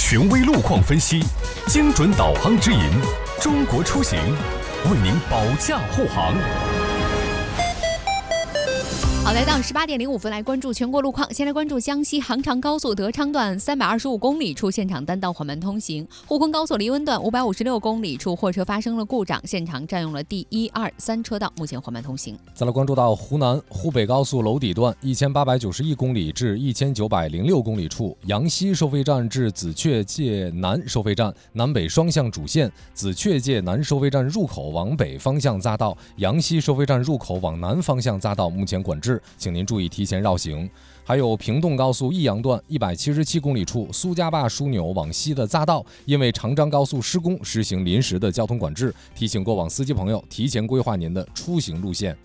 权威路况分析，精准导航指引，中国出行为您保驾护航。 好，来到18点05分，来关注全国路况。先来关注江西杭长高速德昌段325公里处现场单道缓慢通行，沪昆高速黎温段556公里处货车发生了故障，现场占用了第1、2、3车道，目前缓慢通行。 再来关注到湖南沪北高速娄底段1891公里至1906公里处，阳西收费站至紫雀界南收费站南北双向主线，紫雀界南收费站入口往北方向匝道，阳西收费站入口往南方向匝道目前管制，请您注意提前绕行。还有平洞高速益阳段177公里处，苏家坝枢纽往西的匝道，因为长张高速施工实行临时的交通管制，提醒过往司机朋友提前规划您的出行路线。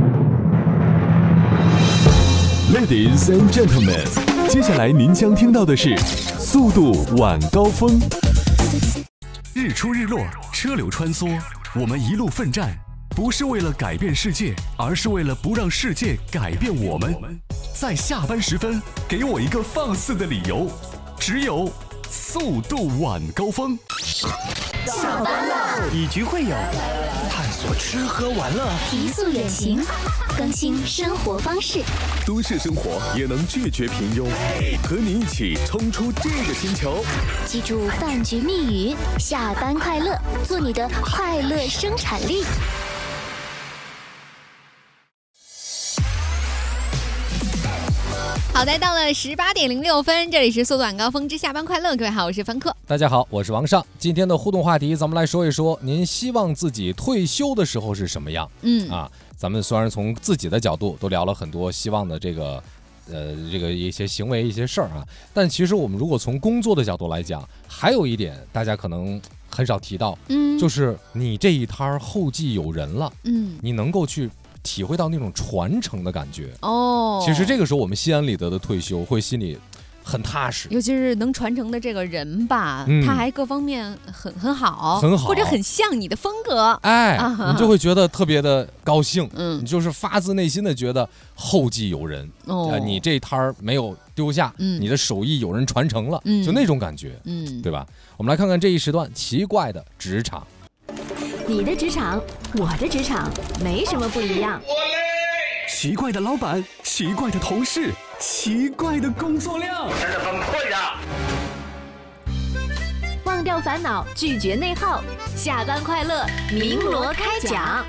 Ladies and gentlemen， 接下来您将听到的是速度晚高峰。日出日落，车流穿梭，我们一路奋战，不是为了改变世界，而是为了不让世界改变我们。在下班时分，给我一个放肆的理由，只有速度晚高峰。 下班了， 以局会友，探索吃喝玩乐， 提速远行，更新生活方式。 都市生活也能拒绝平庸，和你一起冲出这个星球。 记住饭局密语：下班快乐，做你的快乐生产力。 好的，到了18点06分，这里是速度晚高峰之下班快乐。各位好，我是凡客。 大家好，我是王尚。今天的互动话题，咱们来说一说，您希望自己退休的时候是什么样？咱们虽然从自己的角度都聊了很多希望的这个一些行为、一些事儿啊，但其实我们如果从工作的角度来讲，还有一点大家可能很少提到，就是你这一摊后继有人了，你能够去体会到那种传承的感觉哦。其实这个时候我们心安理得的退休，会心里很踏实， 尤其是能传承的这个人吧，他还各方面很好，或者很像你的风格， 你就会觉得特别的高兴，你就是发自内心的觉得后继有人，你这摊儿没有丢下，你的手艺有人传承了，就那种感觉，对吧？我们来看看这一时段奇怪的职场。 你的职场，我的职场，没什么不一样。 奇怪的老板，奇怪的同事，奇怪的工作量，真的很困扰。 忘掉烦恼，拒绝内耗，下班快乐，鸣锣开讲。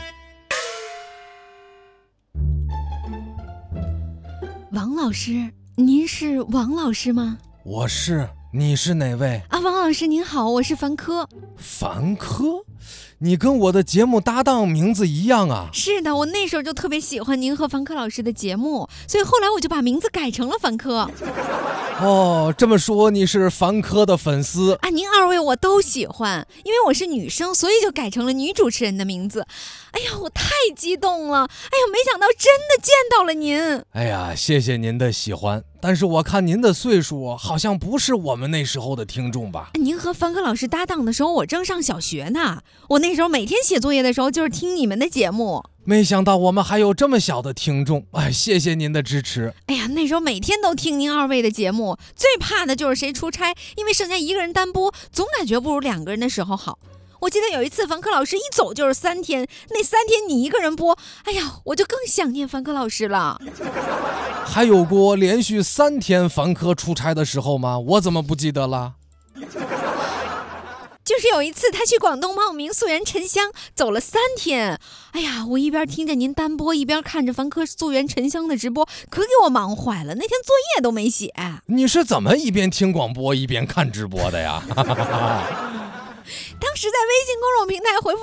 王老师，您是王老师吗？ 我是，你是哪位？ 王老师您好，我是凡科。 凡科？你跟我的节目搭档名字一样啊？ 是的，我那时候就特别喜欢您和凡科老师的节目，所以后来我就把名字改成了凡科。 哦，这么说你是凡科的粉丝啊？您二位我都喜欢，因为我是女生，所以就改成了女主持人的名字。哎呀，我太激动了！哎呀，没想到真的见到了您。 哎呀，谢谢您的喜欢，但是我看您的岁数好像不是我们那时候的听众吧？ 您和凡科老师搭档的时候，我正上小学呢。我那时候每天写作业的时候就是听你们的节目。 没想到我们还有这么小的听众，谢谢您的支持。 哎呀，那时候每天都听您二位的节目，最怕的就是谁出差，因为剩下一个人单播，总感觉不如两个人的时候好。我记得有一次凡科老师一走就是3天，那3天你一个人播，哎呀，我就更想念凡科老师了。 还有过连续3天凡科出差的时候吗？我怎么不记得了？ 就是有一次他去广东报名溯源沉香，走了3天。哎呀，我一边听着您单播，一边看着凡科溯源沉香的直播，可给我忙坏了，那天作业都没写。 你是怎么一边听广播一边看直播的呀？ 当时在微信公众平台回复